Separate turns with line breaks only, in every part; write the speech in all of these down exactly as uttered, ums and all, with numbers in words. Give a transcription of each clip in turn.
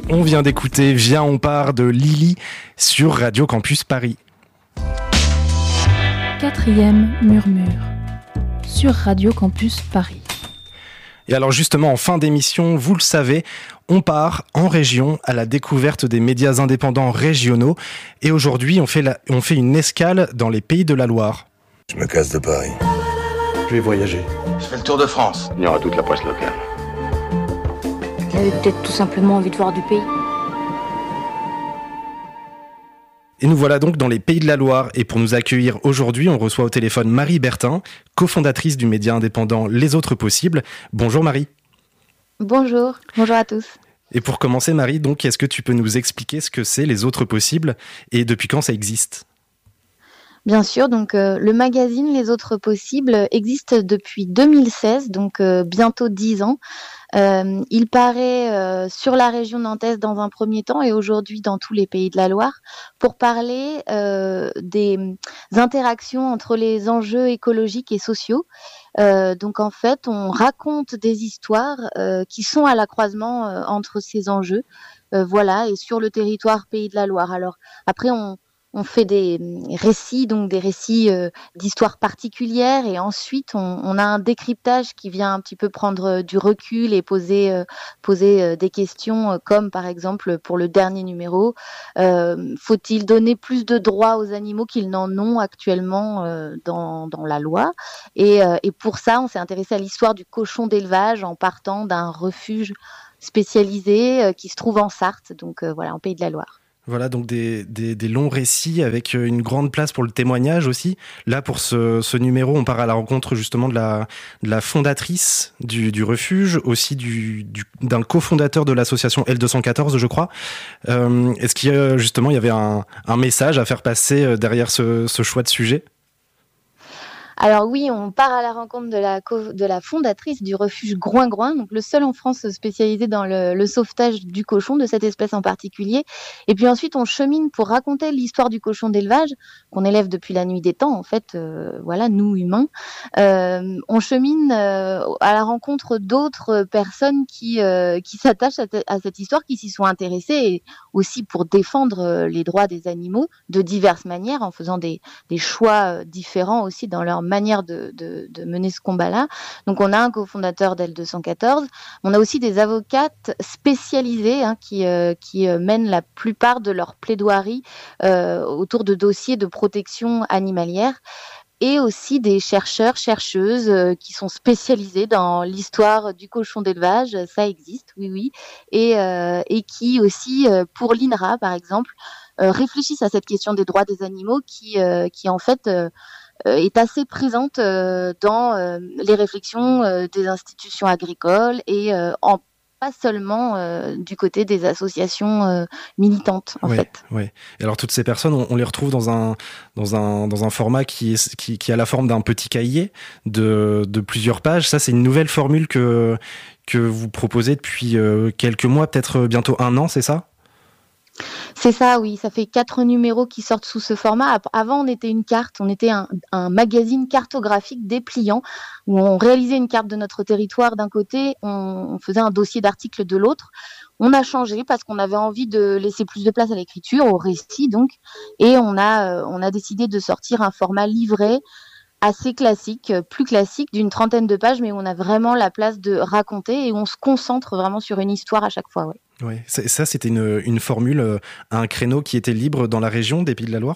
On vient d'écouter Viens on part de Lily sur Radio Campus Paris.
Quatrième murmure sur Radio Campus Paris.
Et alors justement, en fin d'émission, vous le savez, on part en région à la découverte des médias indépendants régionaux. Et aujourd'hui, on fait, la, on fait une escale dans les Pays de la Loire.
Je me casse de Paris.
Je vais voyager.
Je fais le tour de France.
Il y aura toute la presse locale.
Il avait peut-être tout simplement envie de voir du pays.
Et nous voilà donc dans les Pays de la Loire. Et pour nous accueillir aujourd'hui, on reçoit au téléphone Marie Bertin, cofondatrice du média indépendant Les Autres Possibles. Bonjour Marie.
Bonjour, bonjour à tous.
Et pour commencer Marie, donc, est-ce que tu peux nous expliquer ce que c'est Les Autres Possibles et depuis quand ça existe ?
Bien sûr, donc euh, le magazine Les Autres Possibles existe depuis deux mille seize, donc euh, bientôt dix ans. Euh, il paraît euh, sur la région nantaise dans un premier temps et aujourd'hui dans tous les Pays de la Loire pour parler euh, des interactions entre les enjeux écologiques et sociaux. Euh, donc en fait, on raconte des histoires euh, qui sont à la croisement euh, entre ces enjeux, euh, voilà, et sur le territoire Pays de la Loire. Alors après, on On fait des récits, donc des récits euh, d'histoires particulières, et ensuite on, on a un décryptage qui vient un petit peu prendre du recul et poser, euh, poser euh, des questions, euh, comme par exemple pour le dernier numéro, euh, faut-il donner plus de droits aux animaux qu'ils n'en ont actuellement euh, dans, dans la loi ? Et, euh, et pour ça, on s'est intéressé à l'histoire du cochon d'élevage en partant d'un refuge spécialisé euh, qui se trouve en Sarthe, donc euh, voilà, en Pays de la Loire.
Voilà, donc des, des, des longs récits avec une grande place pour le témoignage aussi. Là, pour ce, ce numéro, on part à la rencontre justement de la, de la fondatrice du, du refuge, aussi du, du, d'un cofondateur de l'association L deux cent quatorze, je crois. Euh, est-ce qu'il y a, justement, il y avait un, un message à faire passer derrière ce, ce choix de sujet ?
Alors oui, on part à la rencontre de la, co- de la fondatrice du refuge Groing-Groing, donc le seul en France spécialisé dans le, le sauvetage du cochon, de cette espèce en particulier. Et puis ensuite, on chemine pour raconter l'histoire du cochon d'élevage, qu'on élève depuis la nuit des temps, en fait, euh, voilà, nous humains. Euh, on chemine euh, à la rencontre d'autres personnes qui, euh, qui s'attachent à, te- à cette histoire, qui s'y sont intéressées, et aussi pour défendre les droits des animaux de diverses manières, en faisant des, des choix différents aussi dans leur manière de, de, de mener ce combat-là. Donc, on a un cofondateur d'L deux cent quatorze. On a aussi des avocates spécialisées hein, qui, euh, qui euh, mènent la plupart de leurs plaidoiries euh, autour de dossiers de protection animalière. Et aussi des chercheurs, chercheuses euh, qui sont spécialisés dans l'histoire du cochon d'élevage. Ça existe, oui, oui. Et, euh, et qui aussi, euh, pour l'I N R A, par exemple, euh, réfléchissent à cette question des droits des animaux qui, euh, qui en fait... Euh, est assez présente euh, dans euh, les réflexions euh, des institutions agricoles et euh, en pas seulement euh, du côté des associations euh, militantes en
ouais,
fait.
Ouais. Et alors toutes ces personnes, on, on les retrouve dans un dans un dans un format qui est qui, qui a la forme d'un petit cahier de de plusieurs pages. Ça, c'est une nouvelle formule que que vous proposez depuis euh, quelques mois, peut-être bientôt un an, c'est ça ?
C'est ça, oui. Ça fait quatre numéros qui sortent sous ce format. Avant, on était une carte, on était un, un magazine cartographique dépliant où on réalisait une carte de notre territoire d'un côté, on, on faisait un dossier d'articles de l'autre. On a changé parce qu'on avait envie de laisser plus de place à l'écriture, au récit donc, et on a, on a décidé de sortir un format livret assez classique, plus classique, d'une trentaine de pages, mais où on a vraiment la place de raconter et où on se concentre vraiment sur une histoire à chaque fois. Ouais.
Ouais, ça, c'était une, une formule, un créneau qui était libre dans la région des Pays de la Loire ?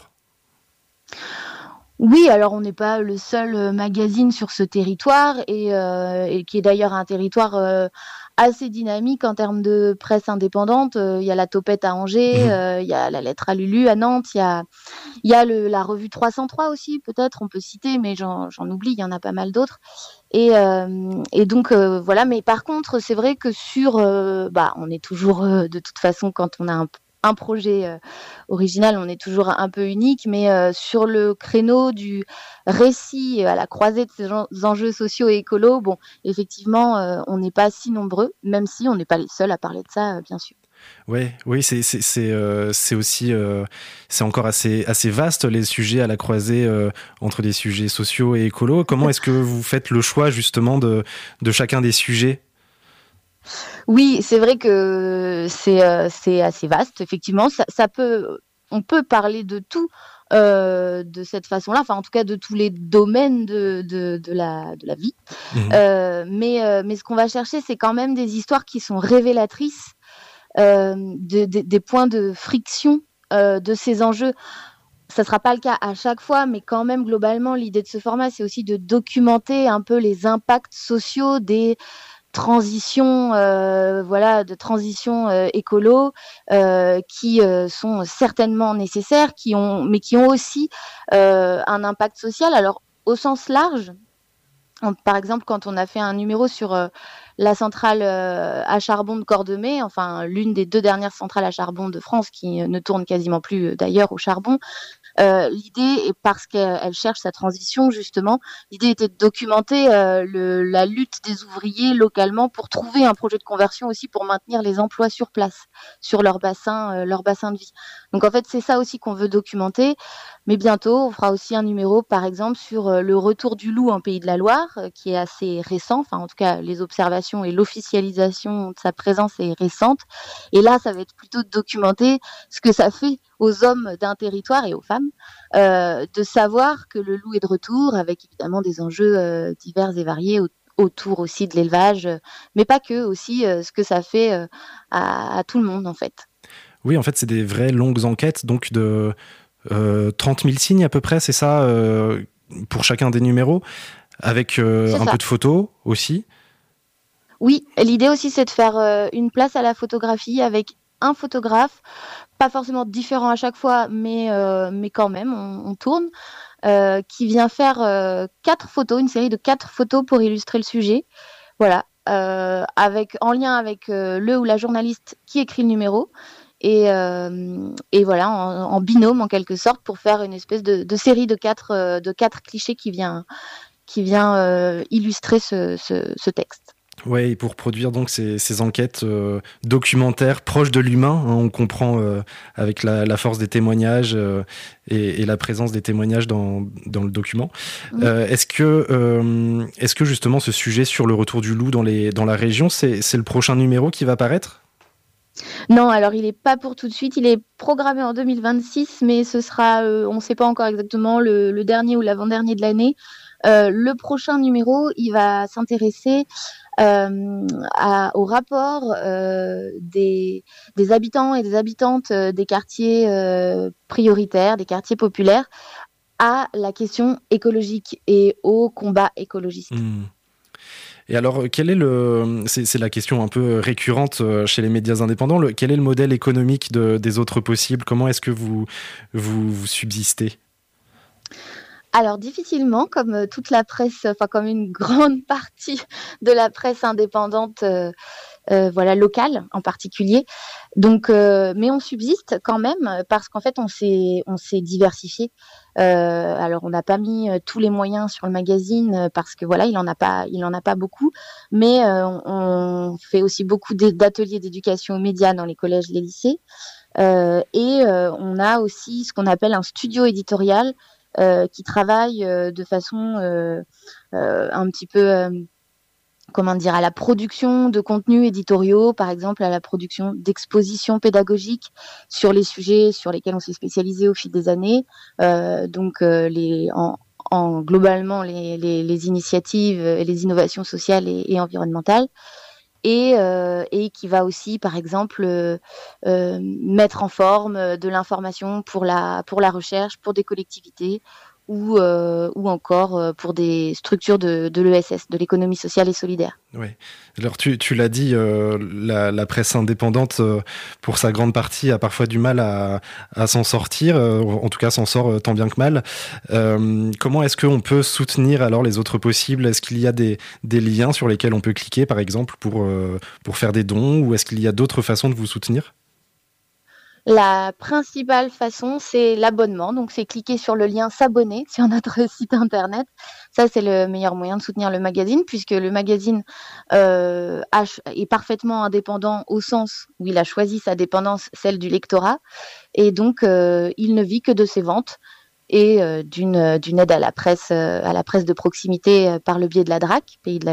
Oui, alors on n'est pas le seul magazine sur ce territoire et, euh, et qui est d'ailleurs un territoire euh, assez dynamique en termes de presse indépendante. Il euh, y a la Topette à Angers, il mmh. euh, y a la Lettre à Lulu à Nantes, il y a, y a le, la revue trois cent trois aussi, peut-être, on peut citer, mais j'en, j'en oublie, il y en a pas mal d'autres. Et, euh, et donc euh, voilà, mais par contre, c'est vrai que sur, euh, bah, on est toujours euh, de toute façon quand on a un un projet euh, original, on est toujours un peu unique, mais euh, sur le créneau du récit à la croisée de ces en- enjeux sociaux et écolos, bon, effectivement, euh, on n'est pas si nombreux, même si on n'est pas les seuls à parler de ça, euh, bien sûr.
Ouais, oui, c'est c'est c'est euh, c'est aussi euh, c'est encore assez assez vaste les sujets à la croisée euh, entre des sujets sociaux et écolos. Comment est-ce que vous faites le choix justement de de chacun des sujets ?
Oui, c'est vrai que c'est, euh, c'est assez vaste, effectivement. Ça, ça peut, on peut parler de tout euh, de cette façon-là, enfin en tout cas de tous les domaines de, de, de la, de la vie.
Mhm.
Euh, mais, euh, mais ce qu'on va chercher, c'est quand même des histoires qui sont révélatrices euh, de, de- des points de friction euh, de ces enjeux. Ça ne sera pas le cas à chaque fois, mais quand même, globalement, l'idée de ce format, c'est aussi de documenter un peu les impacts sociaux des transitions, euh, voilà, de transitions euh, écolo euh, qui euh, sont certainement nécessaires, qui ont, mais qui ont aussi euh, un impact social. Alors, au sens large, on- par exemple, quand on a fait un numéro sur euh, la centrale euh, à charbon de Cordemais, enfin l'une des deux dernières centrales à charbon de France qui euh, ne tourne quasiment plus euh, d'ailleurs au charbon, euh, l'idée, et parce qu'elle elle cherche sa transition justement, l'idée était de documenter euh, le, la lutte des ouvriers localement pour trouver un projet de conversion aussi pour maintenir les emplois sur place, sur leur bassin, euh, leur bassin de vie. Donc en fait, c'est ça aussi qu'on veut documenter. Mais bientôt, on fera aussi un numéro, par exemple, sur euh, le retour du loup en Pays de la Loire, euh, qui est assez récent. Enfin, en tout cas, les observations et l'officialisation de sa présence est récente. Et là, ça va être plutôt de documenter ce que ça fait aux hommes d'un territoire et aux femmes euh, de savoir que le loup est de retour, avec évidemment des enjeux euh, divers et variés au- autour aussi de l'élevage, euh, mais pas que, aussi euh, ce que ça fait euh, à, à tout le monde en fait.
Oui, en fait, c'est des vraies longues enquêtes, donc de euh, trente mille signes à peu près, c'est ça, euh, pour chacun des numéros, avec euh,
C'est
un
ça.
peu de photos aussi.
Oui, l'idée aussi, c'est de faire euh, une place à la photographie avec un photographe, pas forcément différent à chaque fois, mais, euh, mais quand même, on, on tourne, euh, qui vient faire euh, quatre photos, une série de quatre photos pour illustrer le sujet. Voilà, euh, avec, en lien avec euh, le ou la journaliste qui écrit le numéro. Et, euh, et voilà, en, en binôme en quelque sorte, pour faire une espèce de, de série de quatre, euh, de quatre clichés qui vient, qui vient euh, illustrer ce, ce, ce texte.
Ouais, et pour produire donc ces, ces enquêtes euh, documentaires proches de l'humain, hein, on comprend euh, avec la, la force des témoignages euh, et, et la présence des témoignages dans, dans le document.
Mmh.
Euh, est-ce que, euh, est-ce que justement ce sujet sur le retour du loup dans, les, dans la région, c'est, c'est le prochain numéro qui va paraître ?
Non, alors il n'est pas pour tout de suite, il est programmé en deux mille vingt-six, mais ce sera, euh, on ne sait pas encore exactement, le, le dernier ou l'avant-dernier de l'année. Euh, le prochain numéro, il va s'intéresser euh, à- au rapport euh, des, des habitants et des habitantes euh, des quartiers euh, prioritaires, des quartiers populaires, à la question écologique et au combat écologiste.
Hmm. Et alors, quel est le, c'est, c'est la question un peu récurrente chez les médias indépendants, le, quel est le modèle économique de, des autres possibles ? Comment est-ce que vous, vous, vous subsistez ?
Alors difficilement, comme euh, toute la presse, enfin comme une grande partie de la presse indépendante, euh, euh, voilà, locale en particulier. Donc, euh, mais on subsiste quand même parce qu'en fait on s'est on s'est diversifié. Euh, alors on n'a pas mis euh, tous les moyens sur le magazine euh, parce que voilà il en a pas il en a pas beaucoup, mais euh, on, on fait aussi beaucoup d'é- d'ateliers d'éducation aux médias dans les collèges, les lycées. Euh, et euh, on a aussi ce qu'on appelle un studio éditorial euh, qui travaille euh, de façon euh, euh, un petit peu, euh, comment dire, à la production de contenus éditoriaux, par exemple à la production d'expositions pédagogiques sur les sujets sur lesquels on s'est spécialisé au fil des années. Euh, donc euh, les, en, en globalement les, les, les initiatives et les innovations sociales et, et environnementales. Et, euh, et qui va aussi, par exemple, euh, euh, mettre en forme de l'information pour la, pour la recherche, pour des collectivités ou, euh, ou encore euh, pour des structures de, de l'E S S, de l'économie sociale et solidaire.
Ouais. Alors tu, tu l'as dit, euh, la, la presse indépendante, euh, pour sa grande partie, a parfois du mal à, à s'en sortir, euh, en tout cas s'en sort euh, tant bien que mal. Euh, comment est-ce qu'on peut soutenir alors les autres possibles ? Est-ce qu'il y a des, des liens sur lesquels on peut cliquer, par exemple, pour, euh, pour faire des dons, ou est-ce qu'il y a d'autres façons de vous soutenir ?
La principale façon, c'est l'abonnement. Donc, c'est cliquer sur le lien s'abonner sur notre site internet. Ça, c'est le meilleur moyen de soutenir le magazine, puisque le magazine euh, est parfaitement indépendant au sens où il a choisi sa dépendance, celle du lectorat. Et donc, euh, il ne vit que de ses ventes et euh, d'une, d'une aide à la presse, euh, à la presse de proximité euh, par le biais de la D R A C, Pays de la Loire.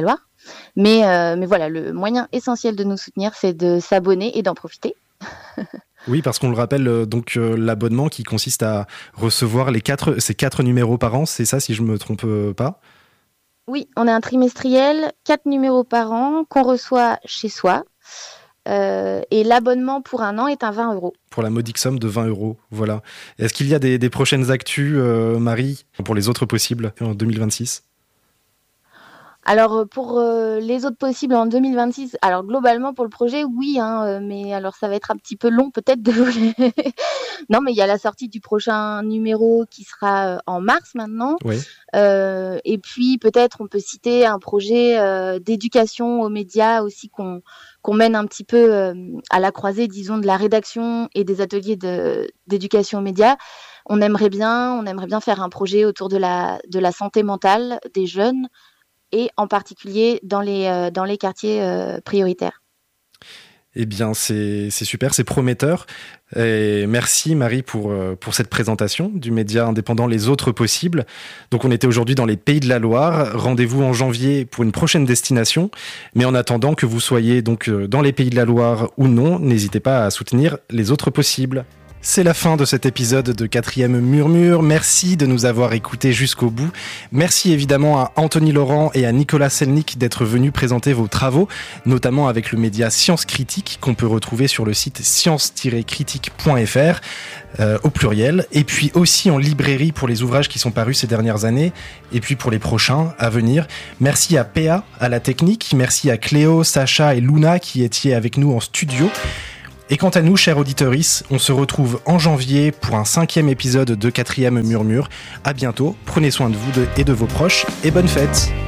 Mais, euh, mais voilà, le moyen essentiel de nous soutenir, c'est de s'abonner et d'en profiter.
Oui, parce qu'on le rappelle, euh, donc euh, l'abonnement qui consiste à recevoir les quatre, ces quatre numéros par an, c'est ça si je me trompe euh, pas?
Oui, on a un trimestriel, quatre numéros par an qu'on reçoit chez soi. Euh, et l'abonnement pour un an est à vingt euros.
Pour la modique somme de vingt euros, voilà. Est-ce qu'il y a des, des prochaines actus, euh, Marie, pour les autres possibles en deux mille vingt-six?
Alors pour euh, les autres possibles en deux mille vingt-six, alors globalement pour le projet, oui, hein, euh, mais alors ça va être un petit peu long peut-être de vous les... Non, mais il y a la sortie du prochain numéro qui sera euh, en mars maintenant.
Oui.
Euh, et puis peut-être on peut citer un projet euh, d'éducation aux médias aussi qu'on qu'on mène un petit peu euh, à la croisée, disons, de la rédaction et des ateliers de, d'éducation aux médias. On aimerait bien, on aimerait bien faire un projet autour de la de la santé mentale des jeunes, et en particulier dans les, euh, dans les quartiers euh, prioritaires.
Eh bien, c'est, c'est super, c'est prometteur. Et merci Marie pour, euh, pour cette présentation du média indépendant Les Autres Possibles. Donc on était aujourd'hui dans les Pays de la Loire. Rendez-vous en janvier pour une prochaine destination. Mais en attendant que vous soyez donc dans les Pays de la Loire ou non, n'hésitez pas à soutenir Les Autres Possibles. C'est la fin de cet épisode de Quatrième Murmure. Merci de nous avoir écoutés jusqu'au bout. Merci évidemment à Anthony Laurent et à Nicolas Selnick d'être venus présenter vos travaux, notamment avec le média Science Critique qu'on peut retrouver sur le site science tiret critique point f r euh, au pluriel, et puis aussi en librairie pour les ouvrages qui sont parus ces dernières années, et puis pour les prochains à venir. Merci à P A à la technique, merci à Cléo, Sacha et Luna qui étaient avec nous en studio. Et quant à nous, chers auditeuristes, on se retrouve en janvier pour un cinquième épisode de Quatrième Murmure. À bientôt, prenez soin de vous et de vos proches, et bonne fête!